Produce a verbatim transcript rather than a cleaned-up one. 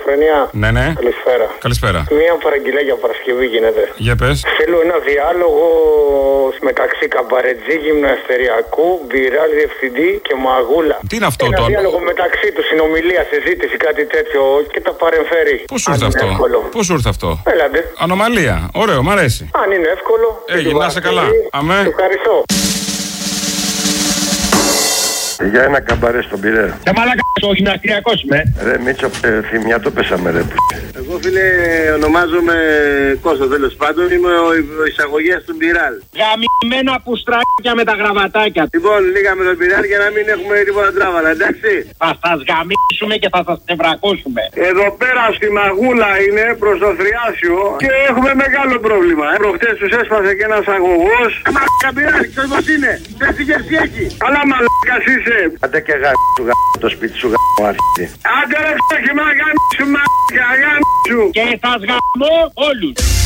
Ελληνοφρένεια. Ναι, ναι. Καλησπέρα. Καλησπέρα. Μία παραγγελία για Παρασκευή γίνεται. Για πες. Θέλω ένα διάλογο μεταξύ Καμπαρετζή, Γυμναστεριακού, Μπιράλ Διευθυντή και Μαγούλα. Τι είναι αυτό ένα το. Ένα διάλογο μεταξύ του, συνομιλία, συζήτηση, κάτι τέτοιο και τα παρεμφέρει. Πώς σου ήρθε αυτό. Πώς σου ήρθε αυτό. Έλατε. Ανομαλία. Ωραίο, μ' αρέσει. Αν είναι εύκολο. Έγινε, να είσαι καλά. Αμέ. Ευχαριστώ. Για ένα καμπαρέ στον Πειραιά. Σε μαλάκα, ο γυμναστηριακός είμαι. Ρε Μίτσο, ε, θυμιά το πέσαμε ρε. Εγώ φίλε ονομάζομαι Κώστο, τέλος πάντων είμαι ο εισαγωγέας του Μπιράλ. Γαμημένα πουστράκια με τα γραβατάκια. Λοιπόν, λίγαμε τον Μπιράλ για να μην έχουμε τίποτα τράβαλα, εντάξει. Θα σας γαμίσουμε και θα σας τευρακώσουμε. Εδώ πέρα στη Μαγούλα είναι προς το Θριάσιο και έχουμε μεγάλο πρόβλημα. Ε. Προχτές τους έσπασε και ένας αγωγός. Μαλάκα Μπιράλ, ξέρεις πως είναι. Ξέρεις τι γερσί έχει. Αλλά μαλάκας είσαι. Άντε και γάμι σου γάμι το σπίτι σου γάμι αρχίδι. Άντε ρε φτώχη μα γάμι σου μαλάκα γάμι σου. Και θα σγαμώ όλους.